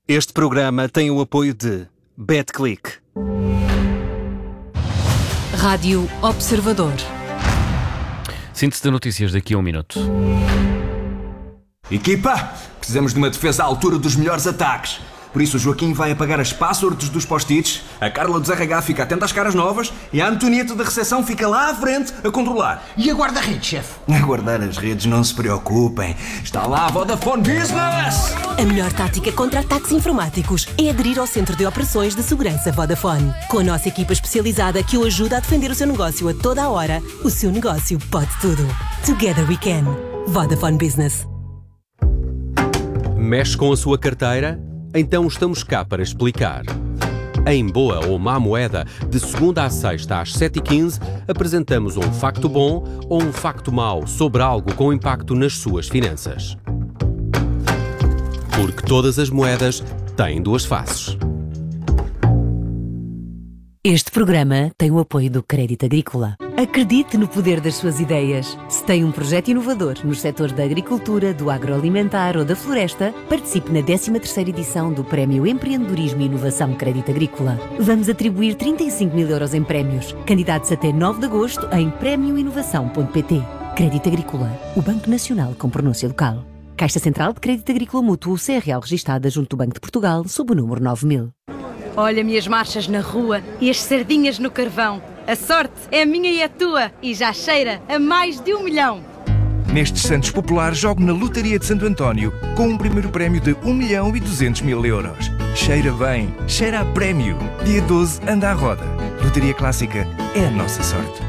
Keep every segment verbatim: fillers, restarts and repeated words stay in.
Este programa tem o apoio de BetClick. Rádio Observador. Síntese de notícias daqui a um minuto. Equipa, precisamos de uma defesa à altura dos melhores ataques. Por isso o Joaquim vai apagar as passwords dos post-its, a Carla dos R H fica atenta às caras novas e a Antonieta da recepção fica lá à frente a controlar. E a guarda-redes, chefe? A guardar as redes, não se preocupem. Está lá a Vodafone Business! A melhor tática contra ataques informáticos é aderir ao Centro de Operações de Segurança Vodafone. Com a nossa equipa especializada que o ajuda a defender o seu negócio a toda a hora, o seu negócio pode tudo. Together we can. Vodafone Business. Mexe com a sua carteira? Então estamos cá para explicar. Em Boa ou Má Moeda, de segunda à sexta às sete e quinze, apresentamos um facto bom ou um facto mau sobre algo com impacto nas suas finanças. Porque todas as moedas têm duas faces. Este programa tem o apoio do Crédito Agrícola. Acredite no poder das suas ideias. Se tem um projeto inovador nos setores da agricultura, do agroalimentar ou da floresta, participe na décima terceira edição do Prémio Empreendedorismo e Inovação Crédito Agrícola. Vamos atribuir trinta e cinco mil euros em prémios. Candidatos até nove de agosto em prémio inovação ponto pt. Crédito Agrícola, o Banco Nacional com pronúncia local. Caixa Central de Crédito Agrícola Mútuo, C R L registada junto do Banco de Portugal, sob o número nove mil. Olha-me as marchas na rua e as sardinhas no carvão. A sorte é a minha e a tua e já cheira a mais de um milhão. Nestes Santos Populares jogo na Lotaria de Santo António com um primeiro prémio de um milhão e duzentos mil euros. Cheira bem, cheira a prémio. Dia doze anda à roda. Lotaria Clássica é a nossa sorte.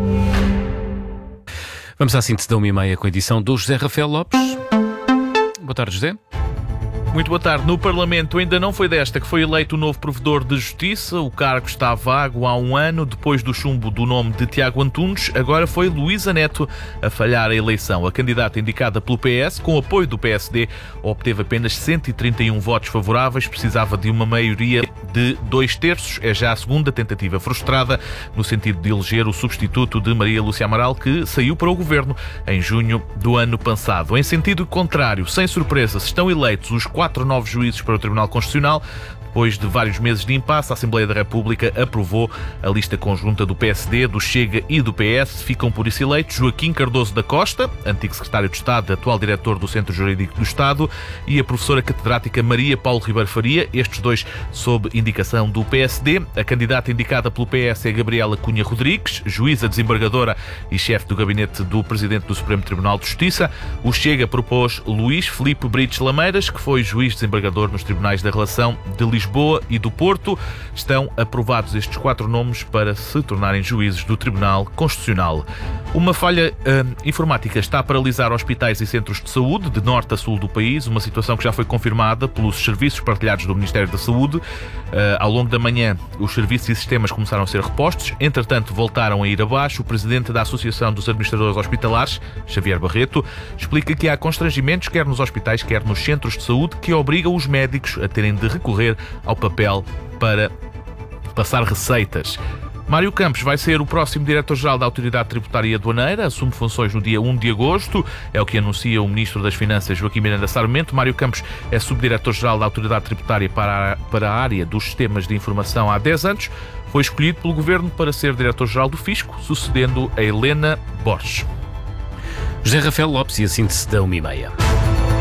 Vamos à síntese da uma e meia com a edição do José Rafael Lopes. Boa tarde, José. Muito boa tarde. No Parlamento ainda não foi desta que foi eleito o novo Provedor de Justiça. O cargo está vago há um ano, depois do chumbo do nome de Tiago Antunes. Agora foi Luísa Neto a falhar a eleição. A candidata indicada pelo P S, com apoio do P S D, obteve apenas cento e trinta e um votos favoráveis. Precisava de uma maioria de dois terços. É já a segunda tentativa frustrada no sentido de eleger o substituto de Maria Lúcia Amaral, que saiu para o governo em junho do ano passado. Em sentido contrário, sem surpresas, estão eleitos os quatro novos juízes para o Tribunal Constitucional. Depois de vários meses de impasse, a Assembleia da República aprovou a lista conjunta do P S D, do Chega e do P S. Ficam por isso eleitos Joaquim Cardoso da Costa, antigo secretário de Estado, atual diretor do Centro Jurídico do Estado, e a professora catedrática Maria Paulo Ribeiro Faria, estes dois sob indicação do P S D. A candidata indicada pelo P S é Gabriela Cunha Rodrigues, juíza desembargadora e chefe do gabinete do Presidente do Supremo Tribunal de Justiça. O Chega propôs Luís Filipe Brites Lameiras, que foi juiz desembargador nos Tribunais da Relação de Lisboa e do Porto. Estão aprovados estes quatro nomes para se tornarem juízes do Tribunal Constitucional. Uma falha hum, informática está a paralisar hospitais e centros de saúde de norte a sul do país, uma situação que já foi confirmada pelos serviços partilhados do Ministério da Saúde. Uh, ao longo da manhã, os serviços e sistemas começaram a ser repostos, entretanto voltaram a ir abaixo. O presidente da Associação dos Administradores Hospitalares, Xavier Barreto, explica que há constrangimentos, quer nos hospitais, quer nos centros de saúde, que obrigam os médicos a terem de recorrer ao papel para passar receitas. Mário Campos vai ser o próximo Diretor-Geral da Autoridade Tributária e Aduaneira, assume funções no dia um de agosto, é o que anuncia o Ministro das Finanças, Joaquim Miranda Sarmento. Mário Campos é Subdiretor-Geral da Autoridade Tributária para a, para a área dos sistemas de informação há dez anos, foi escolhido pelo Governo para ser Diretor-Geral do Fisco, sucedendo a Helena Borges. José Rafael Lopes e a síntese da uma e meia.